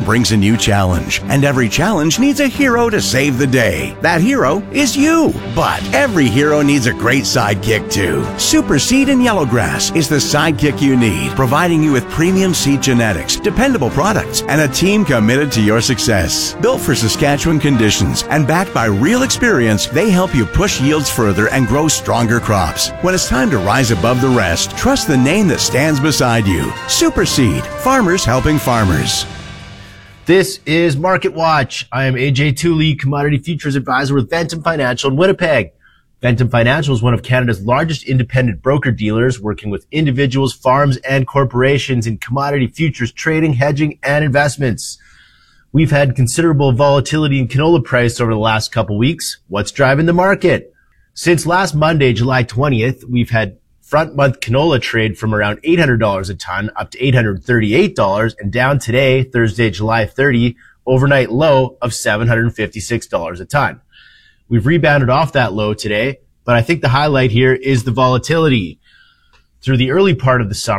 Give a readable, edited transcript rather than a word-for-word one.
brings a new challenge, and every challenge needs a hero to save the day. That hero is you. But every hero needs a great sidekick too. Super Seed and Yellowgrass is the sidekick you need, providing you with premium seed genetics, dependable products, and a team committed to your success. Built for Saskatchewan conditions and backed by real experience, they help you push yields further and grow stronger crops. When it's time to rise above the rest, trust the name that stands beside you. Super Seed, farmers helping farmers. This is Market Watch. I am AJ Tooley, Commodity Futures Advisor with Ventum Financial in Winnipeg. Ventum Financial is one of Canada's largest independent broker-dealers, working with individuals, farms, and corporations in commodity futures trading, hedging, and investments. We've had considerable volatility in canola price over the last couple weeks. What's driving the market? Since last Monday, July 20th, we've had front month canola trade from around $800 a ton up to $838 and down today, Thursday, July 30, overnight low of $756 a ton. We've rebounded off that low today, but I think the highlight here is the volatility. Through the early part of the summer,